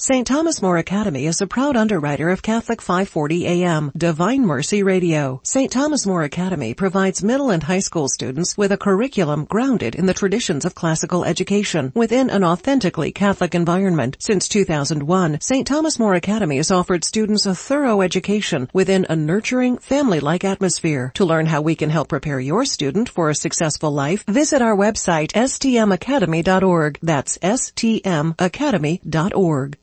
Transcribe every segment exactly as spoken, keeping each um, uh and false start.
Saint Thomas More Academy is a proud underwriter of Catholic five forty A M, Divine Mercy Radio. Saint Thomas More Academy provides middle and high school students with a curriculum grounded in the traditions of classical education within an authentically Catholic environment. Since two thousand one, Saint Thomas More Academy has offered students a thorough education within a nurturing, family-like atmosphere. To learn how we can help prepare your student for a successful life, visit our website, s t m academy dot org. That's s t m academy dot org.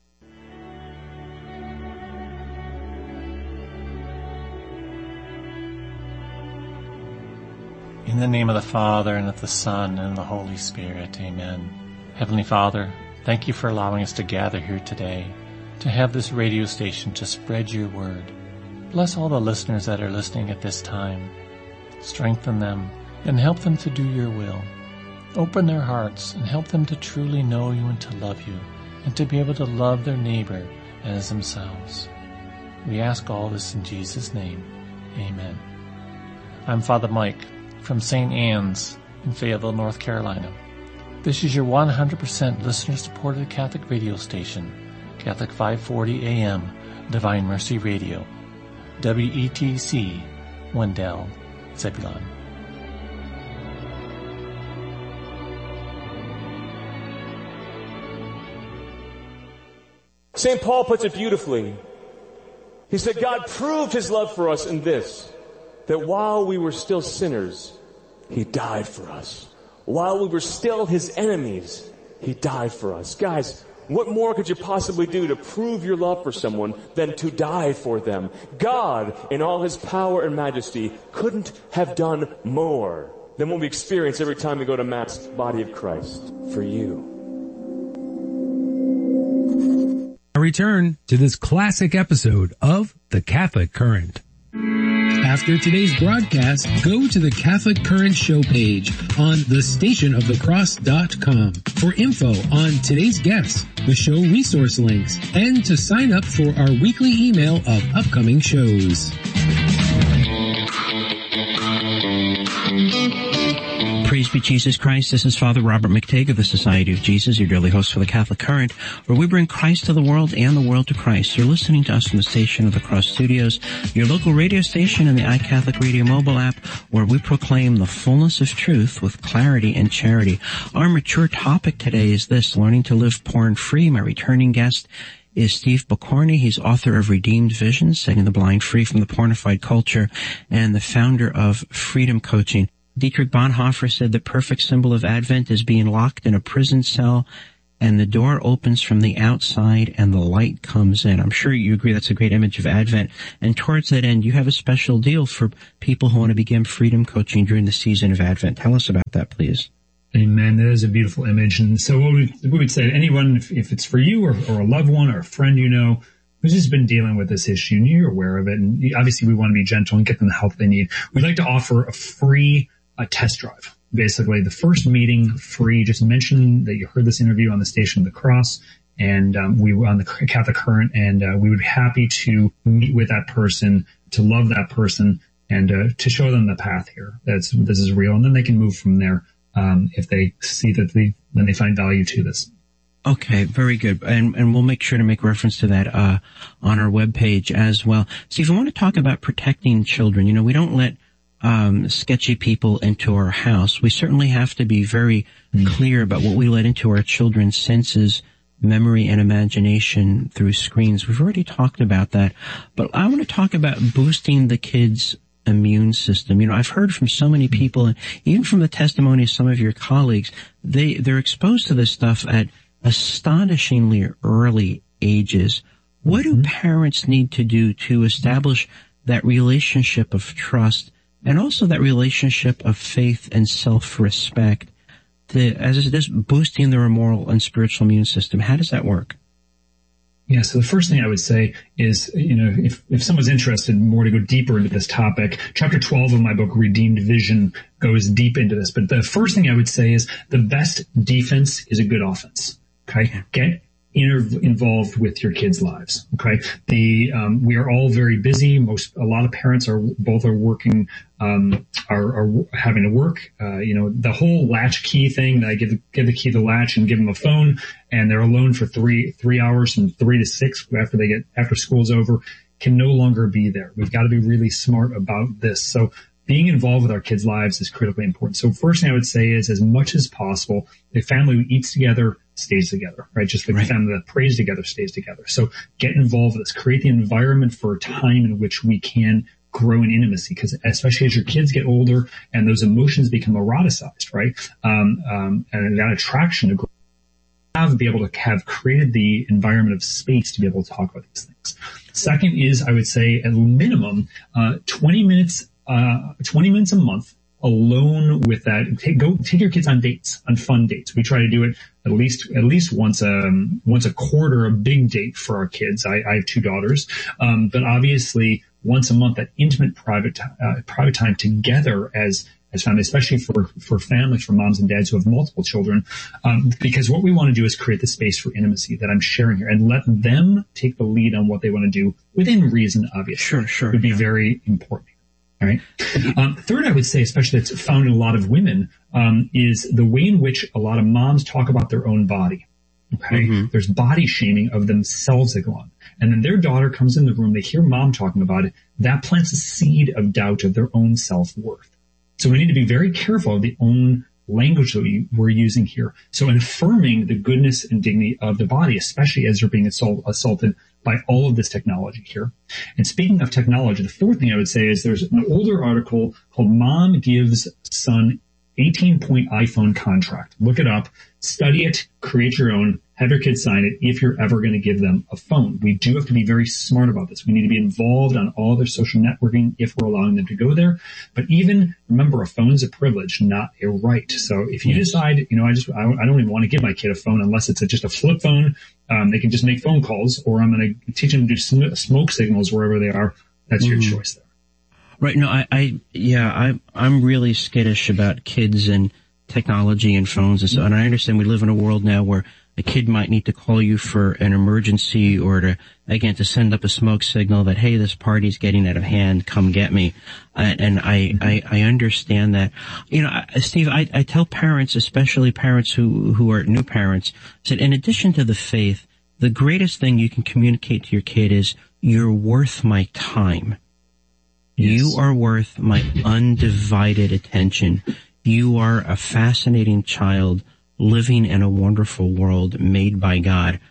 In the name of the Father, and of the Son, and of the Holy Spirit, amen. Heavenly Father, thank you for allowing us to gather here today, to have this radio station to spread your word. Bless all the listeners that are listening at this time. Strengthen them, and help them to do your will. Open their hearts, and help them to truly know you and to love you, and to be able to love their neighbor as themselves. We ask all this in Jesus' name, amen. I'm Father Mike, from Saint Anne's in Fayetteville, North Carolina. This is your one hundred percent listener-supported Catholic radio station, Catholic five forty A M, Divine Mercy Radio, W E T C, Wendell, Zebulon. Saint Paul puts it beautifully. He said, God proved his love for us in this, that while we were still sinners, he died for us. While we were still his enemies, he died for us. Guys, what more could you possibly do to prove your love for someone than to die for them? God, in all his power and majesty, couldn't have done more than what we experience every time we go to Mass, body of Christ, for you. A return to this classic episode of The Catholic Current. After today's broadcast, go to the Catholic Current show page on the station of the cross dot com for info on today's guests, the show resource links, and to sign up for our weekly email of upcoming shows. Praise be Jesus Christ. This is Father Robert McTague of the Society of Jesus, your daily host for the Catholic Current, where we bring Christ to the world and the world to Christ. You're listening to us from the station of the Cross Studios, your local radio station and the iCatholic Radio mobile app, where we proclaim the fullness of truth with clarity and charity. Our mature topic today is this, learning to live porn-free. My returning guest is Steve Pokorny. He's author of Redeemed Visions, Setting the Blind Free from the Pornified Culture, and the founder of Freedom Coaching. Dietrich Bonhoeffer said the perfect symbol of Advent is being locked in a prison cell, and the door opens from the outside and the light comes in. I'm sure you agree that's a great image of Advent. And towards that end, you have a special deal for people who want to begin freedom coaching during the season of Advent. Tell us about that, please. Amen. That is a beautiful image. And so what we, we would say to anyone, if, if it's for you or, or a loved one or a friend you know who's just been dealing with this issue and you're aware of it, and obviously we want to be gentle and get them the help they need, we'd like to offer a free a test drive. Basically, the first meeting free. Just mention that you heard this interview on the Station of the Cross, and um, we were on the Catholic Current, and uh, we would be happy to meet with that person, to love that person, and uh, to show them the path here. That's this is real, and then they can move from there um, if they see that they then they find value to this. Okay, very good. And, and we'll make sure to make reference to that, uh, on our webpage as well. Steve, I want to talk about protecting children. You know, we don't let Um, sketchy people into our house. We certainly have to be very mm. clear about what we let into our children's senses, memory, and imagination through screens. We've already talked about that, but I want to talk about boosting the kids' immune system. You know, I've heard from so many people, and even from the testimony of some of your colleagues, they, they're exposed to this stuff at astonishingly early ages. What mm-hmm. do parents need to do to establish that relationship of trust and also that relationship of faith and self-respect, to, as it is boosting their moral and spiritual immune system? How does that work? Yeah, so the first thing I would say is, you know, if, if someone's interested more to go deeper into this topic, chapter twelve of my book, Redeemed Vision, goes deep into this. But the first thing I would say is the best defense is a good offense. Okay? Get inter- involved with your kids' lives. Okay. The, um, we are all very busy. Most, a lot of parents are, both are working, um, are, are having to work. Uh, you know, the whole latch key thing that I give, give the key to the latch and give them a phone, and they're alone for three, three hours from three to six after they get, after school's over, can no longer be there. We've got to be really smart about this. So being involved with our kids' lives is critically important. So first thing I would say is, as much as possible, the family who eats together stays together, right? Just like right. the family that prays together stays together. So get involved with this. Create the environment for a time in which we can grow in intimacy, because especially as your kids get older and those emotions become eroticized, right? Um, um, and that attraction to grow, have be able to have created the environment of space to be able to talk about these things. Second is, I would say, at minimum, uh, twenty minutes, uh, twenty minutes a month alone with that. Take, go, take your kids on dates, on fun dates. We try to do it at least, at least once a, once a quarter, a big date for our kids. I, I have two daughters. Um, but obviously once a month, that intimate private, uh, private time together as, as family, especially for, for families, for moms and dads who have multiple children. Um, because what we want to do is create the space for intimacy that I'm sharing here, and let them take the lead on what they want to do within reason, obviously. Sure, sure. Would be very important. All right. Um, third, I would say, especially that's found in a lot of women, um, is the way in which a lot of moms talk about their own body. Okay. Mm-hmm. There's body shaming of themselves that go on. And then their daughter comes in the room, they hear mom talking about it. That plants a seed of doubt of their own self-worth. So we need to be very careful of the own language that we, we're using here. So in affirming the goodness and dignity of the body, especially as they're being assault, assaulted by all of this technology here. And speaking of technology, the fourth thing I would say is there's an older article called Mom Gives Son eighteen point iPhone Contract. Look it up, study it, create your own, have your kids sign it if you're ever going to give them a phone. We do have to be very smart about this. We need to be involved on all their social networking if we're allowing them to go there. But even remember, a phone is a privilege, not a right. So if you yes. decide, you know, I just, I, I don't even want to give my kid a phone unless it's a, just a flip phone. Um, they can just make phone calls, or I'm going to teach them to do sm- smoke signals wherever they are. That's mm. your choice there. Right. No, I, I, yeah, I, I'm really skittish about kids and technology and phones and so, and I understand we live in a world now where a kid might need to call you for an emergency, or to, again, to send up a smoke signal that, hey, this party's getting out of hand, come get me. And, and I, I, I understand that. You know, Steve, I, I tell parents, especially parents who, who are new parents, that in addition to the faith, the greatest thing you can communicate to your kid is, you're worth my time. Yes. You are worth my undivided attention. You are a fascinating child living in a wonderful world made by God.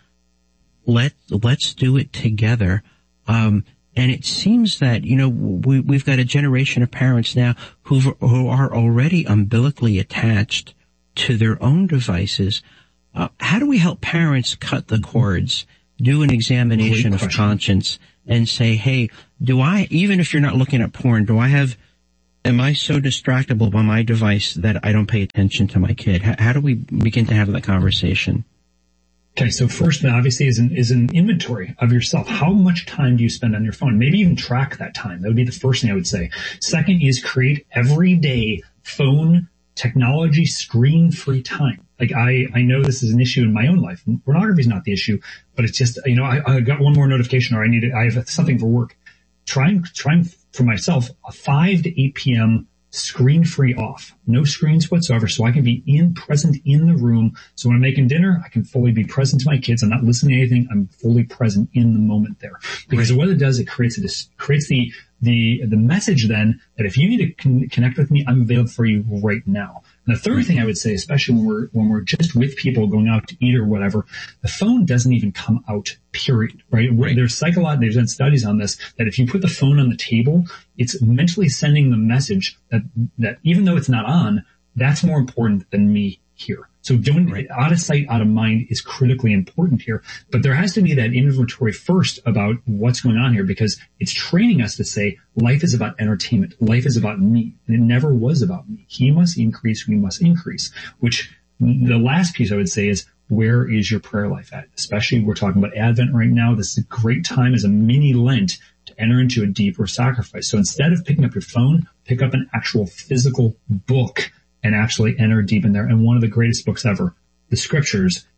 Let, let's do it together. Um, and it seems that, you know, we, we've got a generation of parents now who who are already umbilically attached to their own devices. Uh, how do we help parents cut the cords, do an examination of conscience, and say, hey, do I, even if you're not looking at porn, do I have, am I so distractible by my device that I don't pay attention to my kid? How, how do we begin to have that conversation? Okay, so first, obviously, is an, is an inventory of yourself. How much time do you spend on your phone? Maybe even track that time. That would be the first thing I would say. Second is create everyday phone technology screen-free time. Like, I, I know this is an issue in my own life. Pornography is not the issue, but it's just, you know, I, I got one more notification, or I need it, I have something for work. Trying, trying for myself a five to eight p.m. screen-free off. No screens whatsoever, so I can be in, present in the room. So when I'm making dinner, I can fully be present to my kids. I'm not listening to anything. I'm fully present in the moment there. Because right. what it does, it creates a, creates the, the, the message then that if you need to con- connect with me, I'm available for you right now. And the third thing I would say, especially when we're, when we're just with people going out to eat or whatever, the phone doesn't even come out, period, right? right. There's psychological, there's been studies on this, that if you put the phone on the table, it's mentally sending the message that, that even though it's not on, that's more important than me here. So don't, right. out of sight, out of mind is critically important here. But there has to be that inventory first about what's going on here, because it's training us to say life is about entertainment. Life is about me. And it never was about me. He must increase, we must increase, which the last piece I would say is, where is your prayer life at? Especially we're talking about Advent right now. This is a great time as a mini Lent to enter into a deeper sacrifice. So instead of picking up your phone, pick up an actual physical book and actually enter deep in there. And one of the greatest books ever, the scriptures,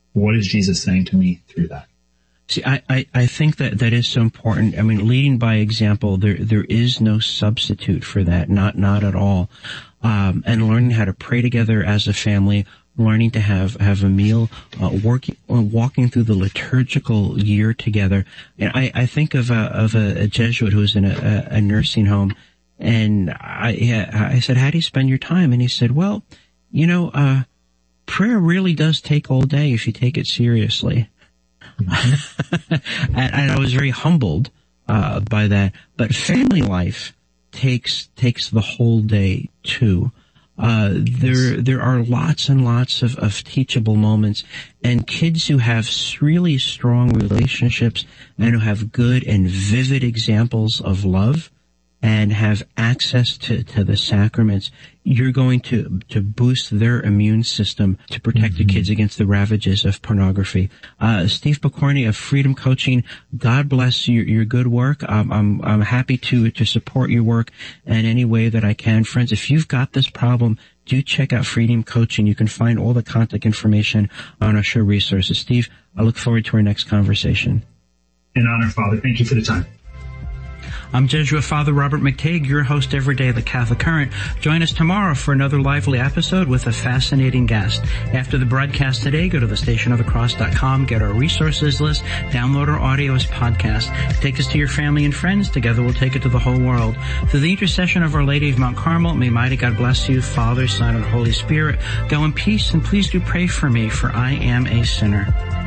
what is Jesus saying to me through that? See, I, I, I think that that is so important. I mean, leading by example, there there is no substitute for that, not not at all. Um, and learning how to pray together as a family, learning to have have a meal, uh, working uh, walking through the liturgical year together. And I, I think of a of a, a Jesuit who was in a, a nursing home, and I I said, "How do you spend your time?" And he said, "Well, you know, uh, prayer really does take all day if you take it seriously." Mm-hmm. and, and I was very humbled uh, by that. But family life takes takes the whole day too. Uh, there there are lots and lots of, of teachable moments, and kids who have really strong relationships and who have good and vivid examples of love and have access to, to the sacraments, you're going to, to boost their immune system to protect mm-hmm. the kids against the ravages of pornography. Uh, Steve Pokorny of Freedom Coaching, God bless your, your good work. Um, I'm, I'm happy to, to support your work in any way that I can. Friends, if you've got this problem, do check out Freedom Coaching. You can find all the contact information on our show resources. Steve, I look forward to our next conversation. An honor, Father. Thank you for the time. I'm Jesuit Father Robert McTague, your host every day of the Catholic Current. Join us tomorrow for another lively episode with a fascinating guest. After the broadcast today, go to the station of the cross dot com, get our resources list, download our audio as podcast. Take us to your family and friends. Together we'll take it to the whole world. Through the intercession of Our Lady of Mount Carmel, may mighty God bless you, Father, Son, and Holy Spirit. Go in peace, and please do pray for me, for I am a sinner.